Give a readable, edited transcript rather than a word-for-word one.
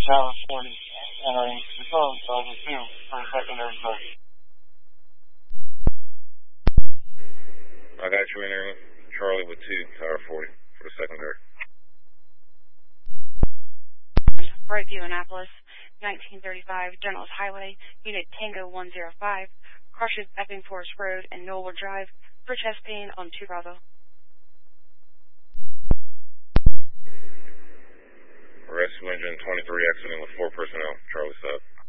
Tower 40 entering Patrol Sergeant 2 for a secondary search. I got you entering Charlie with 2, Tower 40 for the secondary. Brightview, Annapolis, 1935 Generals Highway, Unit Tango 105, crosses Epping Forest Road and Knollwood Drive for chest pain on 2 Bravo. Rescue engine 23 exiting with 4 personnel, Charlie Sub.